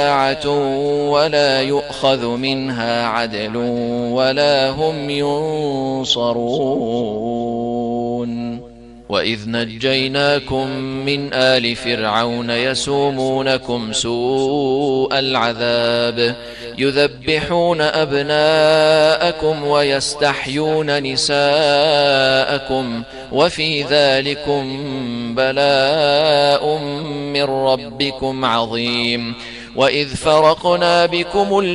ولا يؤخذ منها عدل ولا هم ينصرون. وإذ نجيناكم من آل فرعون يسومونكم سوء العذاب يذبحون أبناءكم ويستحيون نساءكم وفي ذلكم بلاء من ربكم عظيم. وإذ فرقنا بكم